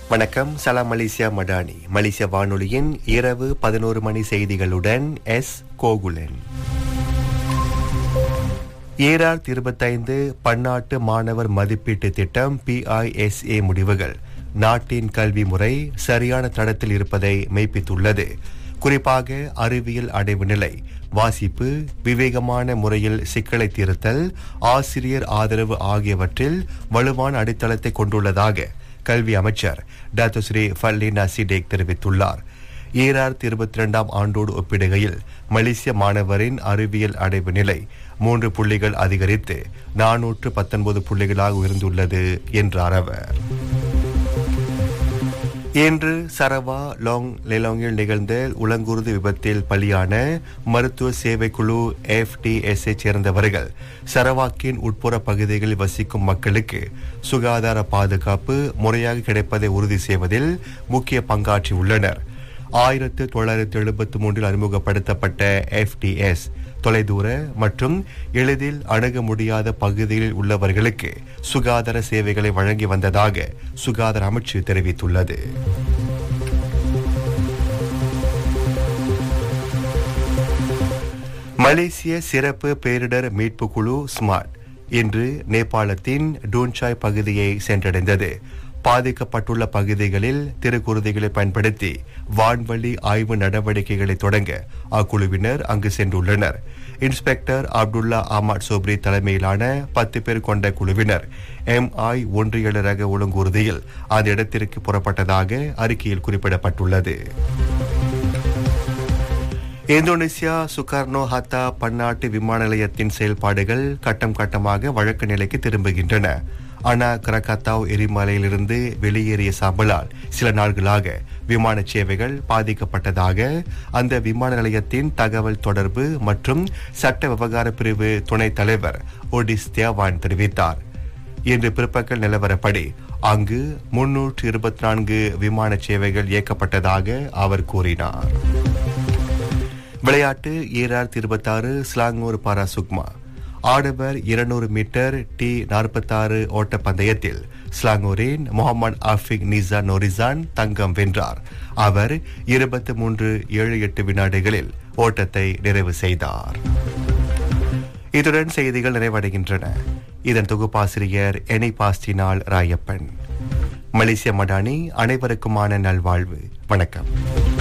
வணக்கம். சலாம் மலேசியா மடானி. மலேசிய வானொலியின் இரவு 11 மணி செய்திகளுடன் எஸ் கோகுலன். 2025 பன்னாட்டு மாணவர் மதிப்பீட்டு திட்டம் PISA முடிவுகள் நாட்டின் கல்வி முறை சரியான தடத்தில் இருப்பதை மெய்ப்பித்துள்ளது. குறிப்பாக அறிவியல் அடைவு நிலை, வாசிப்பு, விவேகமான முறையில் சிக்கலை தீர்த்தல், ஆசிரியர் ஆதரவு ஆகியவற்றில் வலுவான அடித்தளத்தை கொண்டுள்ளதாக கல்வி அமைச்சர் டாக்டர் ஸ்ரீ ஃபர்லினா சிடேக் தெரிவித்துள்ளார். 2022 ஆண்டோடு ஒப்பிடுகையில் மலேசிய மாணவரின் அறிவியல் அடைவு நிலை 3 புள்ளிகள் அதிகரித்து 419 புள்ளிகளாக உயர்ந்துள்ளது என்றார் அவர். இன்று சரவா லாங் லெலாங்கில் நிகழ்ந்த உலங்குருது விபத்தில் பலியான மருத்துவ சேவைக்குழு FTS சேர்ந்தவர்கள் சரவாக்கின் உட்புற பகுதிகளில் வசிக்கும் மக்களுக்கு சுகாதார பாதுகாப்பு முறையாக கிடைப்பதை உறுதி செய்வதில் முக்கிய பங்காற்றியுள்ளனர். 1973 அறிமுகப்படுத்தப்பட்ட FTS தொலைதூர மற்றும் எளிதில் அணுக முடியாத பகுதிகளில் உள்ளவர்களுக்கு சுகாதார சேவைகளை வழங்கி வந்ததாக சுகாதார அமைச்சு தெரிவித்துள்ளது. மலேசிய சிறப்பு பேரிடர் மீட்பு குழு ஸ்மார்ட் இன்று நேபாளத்தின் டூன்சாய் பகுதியை சென்றடைந்தது. பாதிக்கப்பட்டுள்ள பகுதிகளில் திருக்குருதிகளை பயன்படுத்தி வான்வழி ஆய்வு நடவடிக்கைகளை தொடங்க அக்குழுவினர் அங்கு சென்றுள்ளனர். இன்ஸ்பெக்டர் அப்துல்லா அஹ்மத் சோப்ரி தலைமையிலான 10 பேர் கொண்ட குழுவினர் MI-17 ரக ஒழுங்குறுதியில் அந்த இடத்திற்கு புறப்பட்டதாக அறிக்கையில் குறிப்பிடப்பட்டுள்ளது. இந்தோனேசியா சுகார்னோ ஹத்தா பன்னாட்டு விமான நிலையத்தின் செயல்பாடுகள் கட்டம் கட்டமாக வழக்கு நிலைக்கு திரும்புகின்றன. அனா கிரகத்தாவ் எரிமலையிலிருந்து வெளியேறிய சாம்பலால் சில நாட்களாக விமான சேவைகள் பாதிக்கப்பட்டதாக அந்த விமான நிலையத்தின் தகவல் தொடர்பு மற்றும் சட்ட விவகார பிரிவு துணைத் தலைவர் ஒடிஸ் தியாவான் தெரிவித்தார். இன்று பிற்பகல் நிலவரப்படி அங்கு 324 விமான சேவைகள் இயக்கப்பட்டதாக அவர் கூறினார். விளையாட்டு 2026 ஸ்லாங்கூர் பாரா சுக்மா ஆடவர் 200 மீட்டர் T46 ஓட்டப்பந்தயத்தில் ஸ்லாங்கூரின் முகமது ஆஃபிக் நிசா நோரிசான் தங்கம் வென்றார். அவர் 23.78 வினாடிகளில் ஓட்டத்தை நிறைவு செய்தார். இதுடன் செய்திகள் நிறைவடைகின்றன. இதன் தொகுப்பாசிரியர் எனி பாஸ்டினால் ராயப்பன். மலேசிய மடானி அனைவருக்குமான நல்வாழ்வு. வணக்கம்.